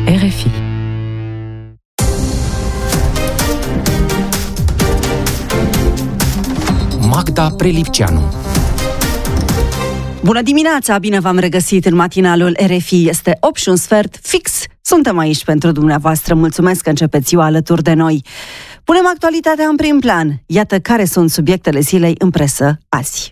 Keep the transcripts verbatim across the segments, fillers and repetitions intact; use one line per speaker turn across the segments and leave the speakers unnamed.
R F I.
Magda Prelipceanu.
Bună dimineața, bine v-am regăsit în matinalul R F I. Este opt și un sfert fix. Suntem aici pentru dumneavoastră. Mulțumesc că începeți ziua alături de noi. Punem actualitatea în prim plan. Iată care sunt subiectele zilei în presă azi.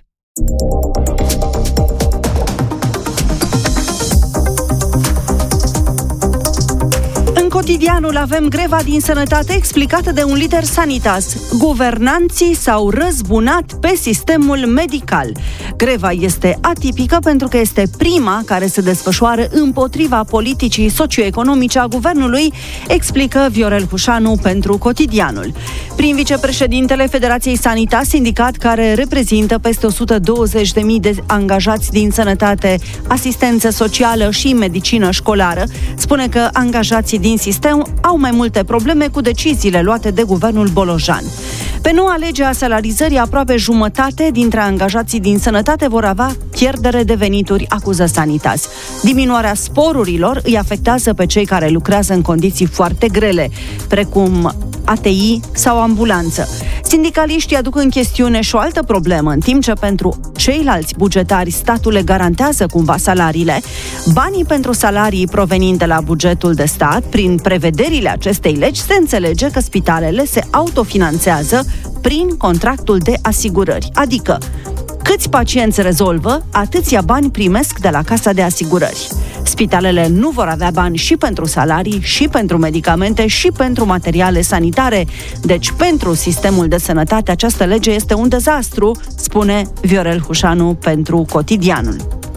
Cotidianul avem greva din sănătate explicată de un lider Sanitas. Guvernanții s-au răzbunat pe sistemul medical. Greva este atipică pentru că este prima care se desfășoară împotriva politicii socioeconomice a guvernului, explică Viorel Hușanu pentru Cotidianul. Prin vicepreședintele Federației Sanitas, sindicat care reprezintă peste o sută douăzeci de mii de angajați din sănătate, asistență socială și medicină școlară, spune că angajații din sistem au mai multe probleme cu deciziile luate de guvernul Bolojan. Pe noua lege a salarizării, aproape jumătate dintre angajații din sănătate vor avea pierdere de venituri, acuză Sanitas. Diminuarea sporurilor îi afectează pe cei care lucrează în condiții foarte grele, precum A T I sau ambulanță. Sindicaliștii aduc în chestiune și o altă problemă, în timp ce pentru ceilalți bugetari statul le garantează cumva salariile, banii pentru salarii provenind de la bugetul de stat, prin prevederile acestei legi, se înțelege că spitalele se autofinanțează prin contractul de asigurări, adică câți pacienți rezolvă, atâția bani primesc de la Casa de Asigurări. Spitalele nu vor avea bani și pentru salarii, și pentru medicamente, și pentru materiale sanitare. Deci, pentru sistemul de sănătate, această lege este un dezastru, spune Viorel Hușanu pentru Cotidianul.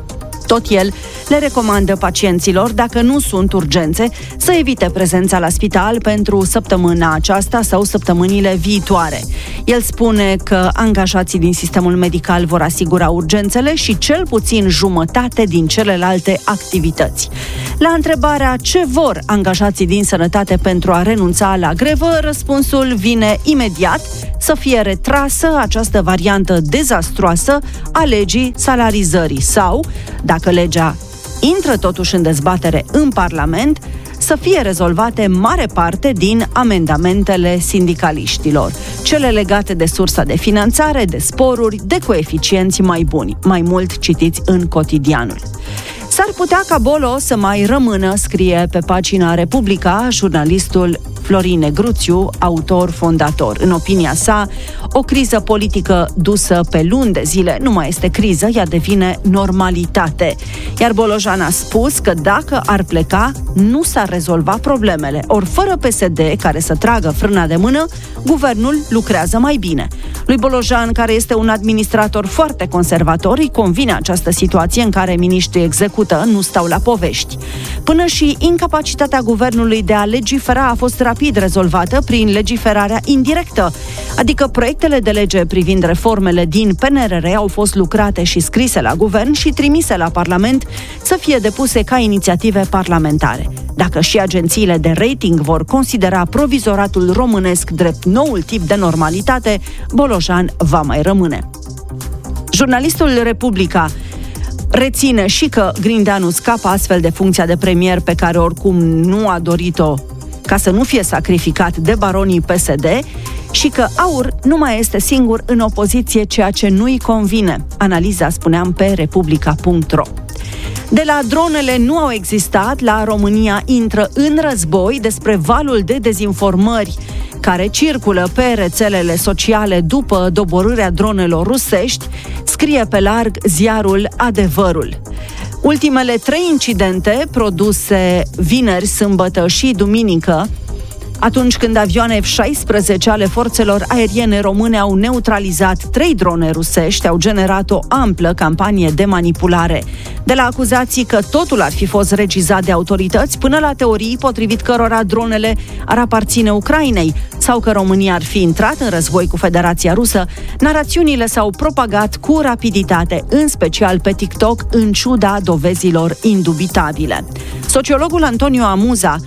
Tot el le recomandă pacienților, dacă nu sunt urgențe, să evite prezența la spital pentru săptămâna aceasta sau săptămânile viitoare. El spune că angajații din sistemul medical vor asigura urgențele și cel puțin jumătate din celelalte activități. La întrebarea ce vor angajații din sănătate pentru a renunța la grevă, răspunsul vine imediat: să fie retrasă această variantă dezastruoasă a legii salarizării sau, dacă legea intră totuși în dezbatere în Parlament, să fie rezolvate mare parte din amendamentele sindicaliștilor, cele legate de sursa de finanțare, de sporuri, de coeficienți mai buni. Mai mult citiți în Cotidianul. S-ar putea ca Bolo să mai rămână, scrie pe pagina Republica jurnalistul Florin Negruțiu, autor fondator. În opinia sa, o criză politică dusă pe luni de zile nu mai este criză, ea devine normalitate. Iar Bolojan a spus că dacă ar pleca, nu s-ar rezolva problemele. Ori fără P S D care să tragă frâna de mână, guvernul lucrează mai bine. Lui Bolojan, care este un administrator foarte conservator, îi convine această situație în care miniștrii execută, nu stau la povești. Până și incapacitatea guvernului de a legifera a fost rapid rezolvată prin legiferarea indirectă, adică proiectele de lege privind reformele din P N R R au fost lucrate și scrise la guvern și trimise la Parlament să fie depuse ca inițiative parlamentare. Dacă și agențiile de rating vor considera provizoratul românesc drept noul tip de normalitate, Bolojan va mai rămâne. Jurnalistul Republica reține și că Grindeanu scapă astfel de funcția de premier pe care oricum nu a dorit-o ca să nu fie sacrificat de baronii P S D și că Aur nu mai este singur în opoziție, ceea ce nu-i convine. Analiza, spuneam, pe republica punct ro. De la dronele nu au existat, la România intră în război, despre valul de dezinformări care circulă pe rețelele sociale după doborârea dronelor rusești, scrie pe larg ziarul Adevărul. Ultimele trei incidente produse vineri, sâmbătă și duminică, atunci când avioane F șaisprezece ale forțelor aeriene române au neutralizat trei drone rusești, au generat o amplă campanie de manipulare. De la acuzații că totul ar fi fost regizat de autorități, până la teorii potrivit cărora dronele ar aparține Ucrainei sau că România ar fi intrat în război cu Federația Rusă, narațiunile s-au propagat cu rapiditate, în special pe TikTok, în ciuda dovezilor indubitabile. Sociologul Antonio Amuza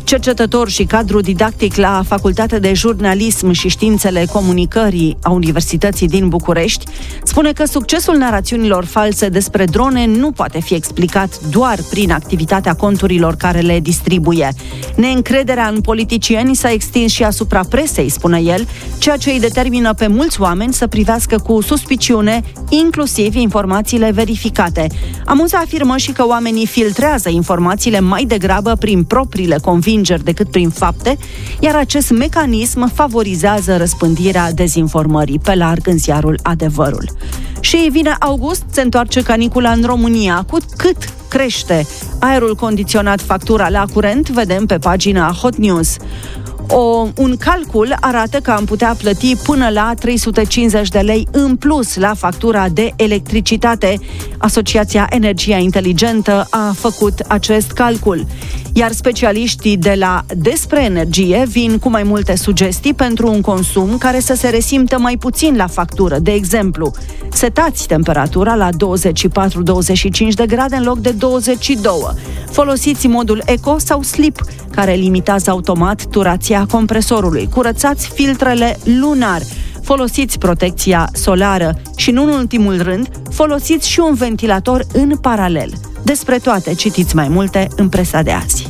Cercetător și cadru didactic la Facultatea de Jurnalism și Științele Comunicării a Universității din București, spune că succesul narațiunilor false despre drone nu poate fi explicat doar prin activitatea conturilor care le distribuie. Neîncrederea în politicieni s-a extins și asupra presei, spune el, ceea ce îi determină pe mulți oameni să privească cu suspiciune inclusiv informațiile verificate. Amuza afirmă și că oamenii filtrează informațiile mai degrabă prin propriile convingeri decât prin fapte, iar acest mecanism favorizează răspândirea dezinformării. Pe larg în ziarul Adevărul. Și vine august, se întoarce canicula în România. Cu cât crește aerul condiționat factura la curent, vedem pe pagina Hot News. O, un calcul arată că am putea plăti până la trei sute cincizeci de lei în plus la factura de electricitate. Asociația Energia Inteligentă a făcut acest calcul. Iar specialiștii de la Despre Energie vin cu mai multe sugestii pentru un consum care să se resimtă mai puțin la factură. De exemplu, setați temperatura la douăzeci și patru douăzeci și cinci de grade în loc de douăzeci și doi. Folosiți modul Eco sau Sleep, care limitează automat turația compresorului. Curățați filtrele lunar. Folosiți protecția solară și, nu în ultimul rând, folosiți și un ventilator în paralel. Despre toate citiți mai multe în presa de azi.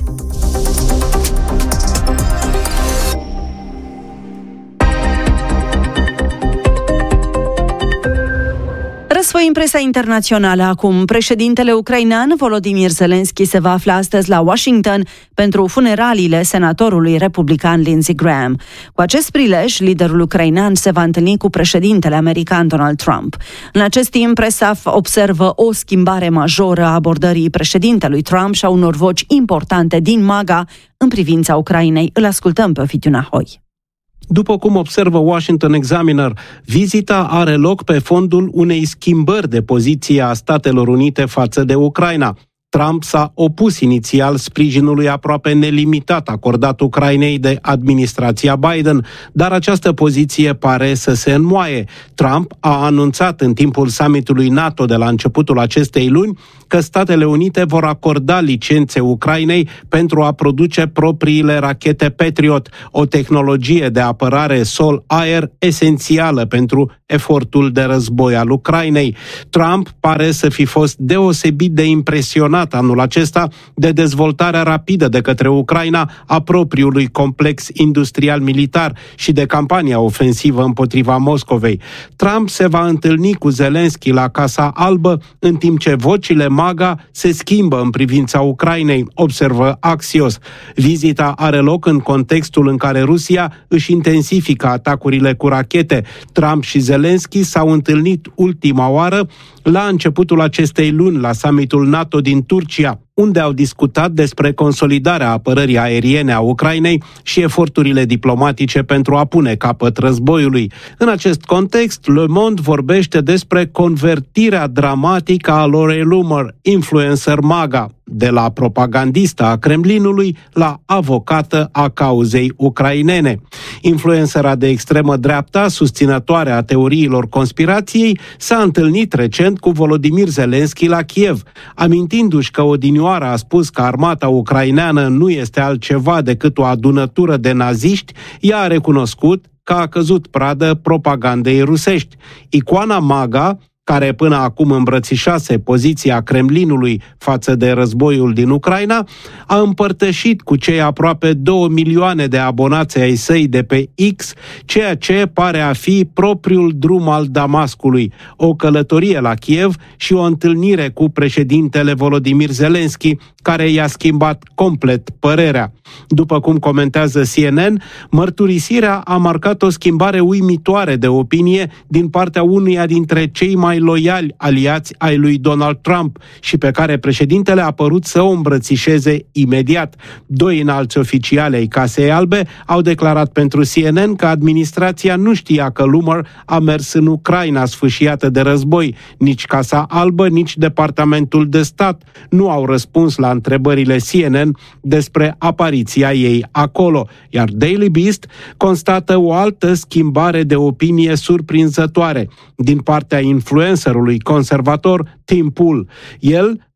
Răsfoi în presa internațională acum. Președintele ucrainean Volodymyr Zelensky se va afla astăzi la Washington pentru funeraliile senatorului republican Lindsey Graham. Cu acest prilej, liderul ucrainean se va întâlni cu președintele american Donald Trump. În acest timp, presa observă o schimbare majoră a abordării președintelui Trump și a unor voci importante din MAGA în privința Ucrainei. Îl ascultăm pe Ovidiu Nahoi.
După cum observă Washington Examiner, vizita are loc pe fondul unei schimbări de poziție a Statelor Unite față de Ucraina. Trump s-a opus inițial sprijinului aproape nelimitat acordat Ucrainei de administrația Biden, dar această poziție pare să se înmoaie. Trump a anunțat în timpul summitului NATO de la începutul acestei luni că Statele Unite vor acorda licențe Ucrainei pentru a produce propriile rachete Patriot, o tehnologie de apărare sol-aer esențială pentru efortul de război al Ucrainei. Trump pare să fi fost deosebit de impresionat anul acesta de dezvoltarea rapidă de către Ucraina a propriului complex industrial militar și de campania ofensivă împotriva Moscovei. Trump se va întâlni cu Zelensky la Casa Albă, în timp ce vocile MAGA se schimbă în privința Ucrainei, observă Axios. Vizita are loc în contextul în care Rusia își intensifică atacurile cu rachete. Trump și Zelensky s-au întâlnit ultima oară la începutul acestei luni la summitul NATO din Turcia, unde au discutat despre consolidarea apărării aeriene a Ucrainei și eforturile diplomatice pentru a pune capăt războiului. În acest context, Le Monde vorbește despre convertirea dramatică a Lori Loomer, influencer MAGA, de la propagandista a Kremlinului la avocată a cauzei ucrainene. Influencera de extremă dreapta, susținătoare a teoriilor conspirației, s-a întâlnit recent cu Volodymyr Zelensky la Kiev, amintindu-și că odinioară a spus că armata ucraineană nu este altceva decât o adunătură de naziști. Ea a recunoscut că a căzut pradă propagandei rusești. Icoana MAGA, care până acum îmbrățișase poziția Kremlinului față de războiul din Ucraina, a împărtășit cu cei aproape două milioane de abonați ai săi de pe X ceea ce pare a fi propriul drum al Damascului, o călătorie la Kiev și o întâlnire cu președintele Volodymyr Zelensky, care i-a schimbat complet părerea. După cum comentează C N N, mărturisirea a marcat o schimbare uimitoare de opinie din partea unuia dintre cei mai loiali aliați ai lui Donald Trump și pe care președintele a părut să o îmbrățișeze imediat. Doi înalți oficiali ai Casei Albe au declarat pentru C N N că administrația nu știa că Loomer a mers în Ucraina sfâșiată de război. Nici Casa Albă, nici Departamentul de Stat nu au răspuns la întrebările C N N despre apariția ei acolo, iar Daily Beast constată o altă schimbare de opinie surprinzătoare din partea influencerului conservator Tim Pool. El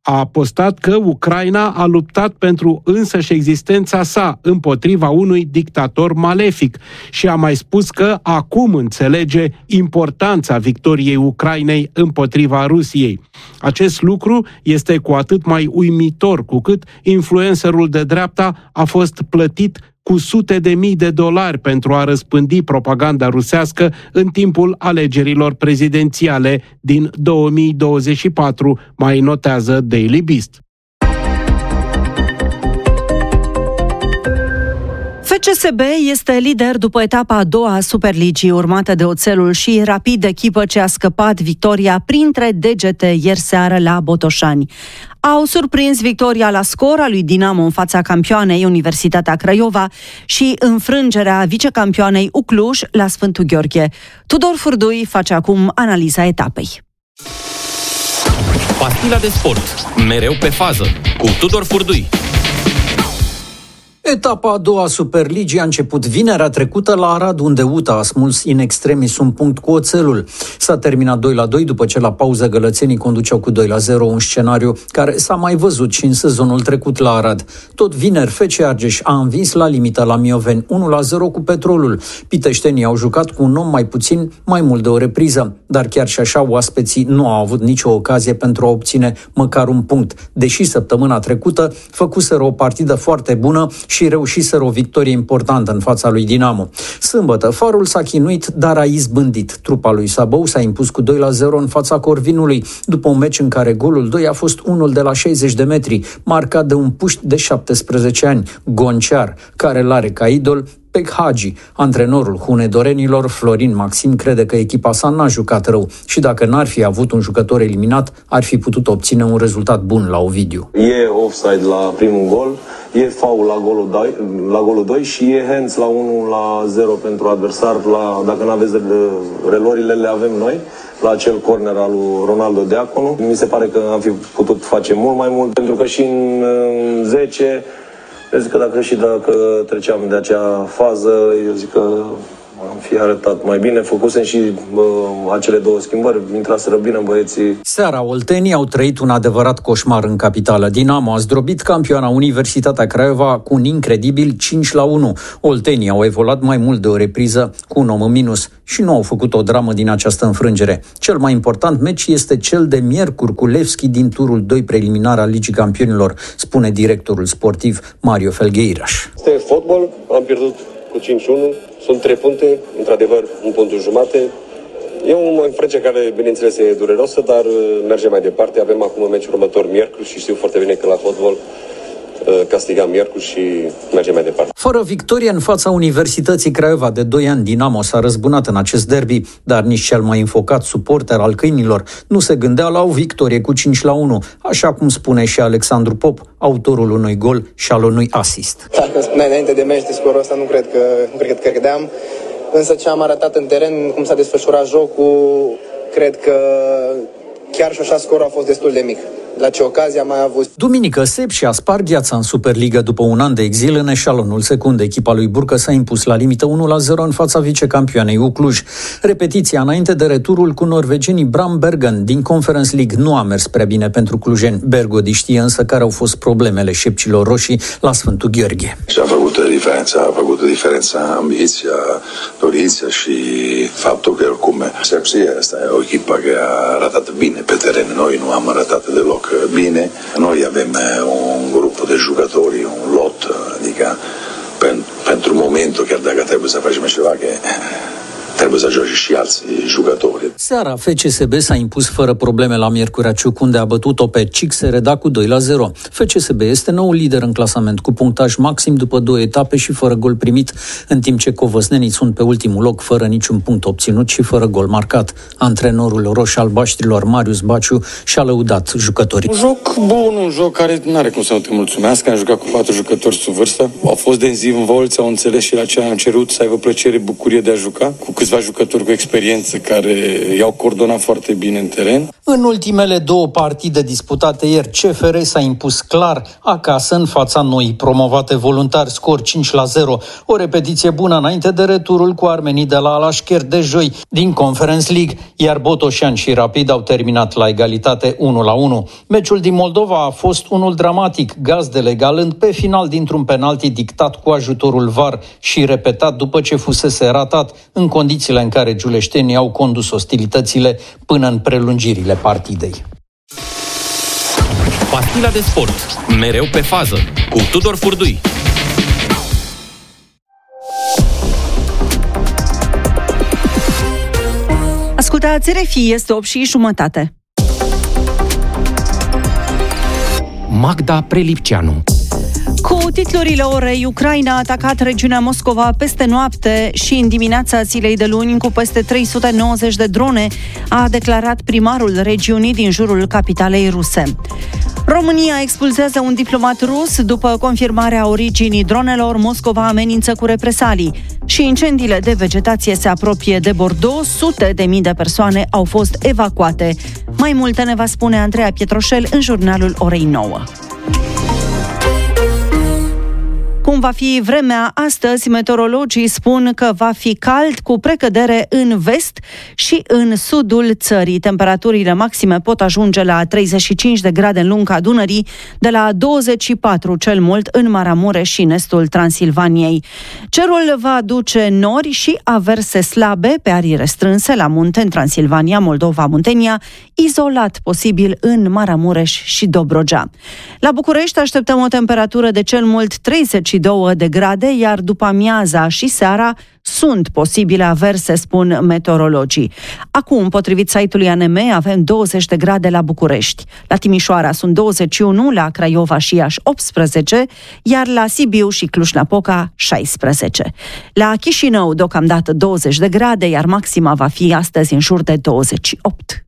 A postat că Ucraina a luptat pentru însăși existența sa împotriva unui dictator malefic și a mai spus că acum înțelege importanța victoriei Ucrainei împotriva Rusiei. Acest lucru este cu atât mai uimitor cu cât influencerul de dreapta a fost plătit cu sute de mii de dolari pentru a răspândi propaganda rusească în timpul alegerilor prezidențiale din două mii douăzeci și patru, mai notează Daily Beast.
F C S B este lider după etapa a doua a Superligii, urmată de Oțelul și Rapid, echipă ce a scăpat victoria printre degete ieri seară la Botoșani. Au surprins victoria la scor a lui Dinamo în fața campioanei Universitatea Craiova și înfrângerea vicecampioanei U Cluj la Sfântul Gheorghe. Tudor Furdui face acum analiza etapei.
Pastila de sport, mereu pe fază, cu Tudor Furdui.
Etapa a doua a Superligii a început vinerea trecută la Arad, unde U T A a smuls in extremis un punct cu Oțelul. S-a terminat doi la doi după ce la pauză gălățenii conduceau cu doi la zero, un scenariu care s-a mai văzut și în sezonul trecut la Arad. Tot vineri, F C Argeș a învins la limită la Mioveni unu la zero cu Petrolul. Piteștenii au jucat cu un om mai puțin mai mult de o repriză, dar chiar și așa oaspeții nu au avut nicio ocazie pentru a obține măcar un punct, deși săptămâna trecută făcuseră o partidă foarte bună și reușiseră o victorie importantă în fața lui Dinamo. Sâmbătă, Farul s-a chinuit, dar a izbândit. Trupa lui Sabău s-a impus cu doi la zero în fața Corvinului, după un meci în care golul doi a fost unul de la șaizeci de metri, marcat de un puști de șaptesprezece ani, Gonciar, care l-are ca idol Pec Hagi. Antrenorul hunedorenilor, Florin Maxim, crede că echipa sa n-a jucat rău și dacă n-ar fi avut un jucător eliminat, ar fi putut obține un rezultat bun la Ovidiu.
E offside la primul gol, e foul la golul doi, la golul doi și e hands la unu la zero pentru adversar. La, dacă nu aveți relorile, le avem noi, la acel corner al lui Ronaldo Deaconu. Mi se pare că am fi putut face mult mai mult, pentru că și în zece... Eu zic că dacă și dacă treceam de acea fază, eu zic că am fi arătat mai bine, făcusem și bă, acele două schimbări, intraseră bine băieții.
Seara, oltenii au trăit un adevărat coșmar în capitală. Dinamo a zdrobit campioana Universitatea Craiova cu un incredibil cinci la unu. Oltenii au evoluat mai mult de o repriză cu un om în minus și nu au făcut o dramă din această înfrângere. Cel mai important meci este cel de miercuri cu Levski din turul doi preliminar al Ligii Campionilor, spune directorul sportiv Mario Felgueiras.
Este fotbal, am pierdut cu cinci unu, sunt trei puncte, într-adevăr un punct jumate. E o înfrângere care, bineînțeles, e dureroasă, dar merge mai departe. Avem acum un meci următor miercuri și știu foarte bine că la fotbal castigam miercuri și merge mai departe.
Fără victorie în fața Universității Craiova de doi ani, Dinamo s-a răzbunat în acest derby, dar nici cel mai înfocat suporter al câinilor nu se gândea la o victorie cu cinci la unu, așa cum spune și Alexandru Pop, autorul unui gol și al unui asist.
Dacă îmi spuneai înainte de meci de scorul ăsta, nu cred că, nu cred că credeam, însă ce am arătat în teren, cum s-a desfășurat jocul, cred că chiar și așa scorul a fost destul de mic. La ce ocazie am mai avut.
Duminică, Sepsi a spart gheața în Superliga după un an de exil în eșalonul secund. Echipa lui Burcă s-a impus la limită unu la zero în fața vicecampioanei U Cluj. Repetiția înainte de returul cu norvegenii Bram Bergen din Conference League nu a mers prea bine pentru clujeni. Bergodi știe însă care au fost problemele șepcilor roșii la Sfântul Gheorghe.
Și a făcut diferența, a făcut diferența ambiția, dorința și faptul că oricum Sepsi asta e o echipă care a arătat bine pe teren. Noi nu am arătat deloc bine. Noi avem un grup de jucători, un lot, adică pen, pentru momentul, chiar dacă trebuie să facem ceva, că trebuie să joace și alți jucători.
Seara, F C S B s-a impus fără probleme la Miercurea Ciuc, unde a bătut-o pe Cixereda cu doi la zero. F C S B este noul lider în clasament, cu punctaj maxim după două etape și fără gol primit, în timp ce covăsnenii sunt pe ultimul loc, fără niciun punct obținut și fără gol marcat. Antrenorul roș-albaștrilor, Marius Baciu, și-a lăudat jucătorii.
Un joc bun, un joc care nu are cum să nu te mulțumească. Am jucat cu patru jucători sub vârstă. Au fost dezvolți, au înțeles și la ce am cerut, să aibă plăcere, bucurie de a juca. Cu câți câțiva jucători cu experiență care i-au coordonat foarte bine în teren.
În ultimele două partide disputate ieri, C F R s-a impus clar acasă în fața noii promovate Voluntari, scor cinci la zero. O repetiție bună înainte de returul cu armenii de la Alashkert de joi din Conference League, iar Botoșan și Rapid au terminat la egalitate unu la unu. Meciul din Moldova a fost unul dramatic, gazdele galând pe final dintr-un penalti dictat cu ajutorul V A R și repetat după ce fusese ratat, în condițiile în care giuleștenii au condus ostilitățile până în prelungirile partidei.
Pastila de sport. Mereu pe fază. Cu Tudor Furdui.
Ascultați R F I, este opt și jumătate.
Magda Prelipceanu.
Cu titlurile orei, Ucraina a atacat regiunea Moscova peste noapte și în dimineața zilei de luni cu peste trei sute nouăzeci de drone, a declarat primarul regiunii din jurul capitalei ruse. România expulzează un diplomat rus după confirmarea originii dronelor. Moscova amenință cu represalii și incendiile de vegetație se apropie de Bordeaux. Sute de mii de persoane au fost evacuate. Mai multe ne va spune Andreea Pietroșel în jurnalul orei nouă. Cum va fi vremea astăzi? Meteorologii spun că va fi cald cu precădere în vest și în sudul țării. Temperaturile maxime pot ajunge la treizeci și cinci de grade în lunga Dunării, de la douăzeci și patru cel mult în Maramureș și în estul Transilvaniei. Cerul va aduce nori și averse slabe pe arii restrânse la munte în Transilvania, Moldova, Muntenia, izolat posibil în Maramureș și Dobrogea. La București așteptăm o temperatură de cel mult treizeci și două de grade, iar după amiaza și seara sunt posibile averse, spun meteorologii. Acum, potrivit site-ului A N M, avem douăzeci de grade la București. La Timișoara sunt douăzeci și unu, la Craiova și Iași optsprezece, iar la Sibiu și Cluj-Napoca șaisprezece. La Chișinău, deocamdată douăzeci de grade, iar maxima va fi astăzi în jur de douăzeci și opt.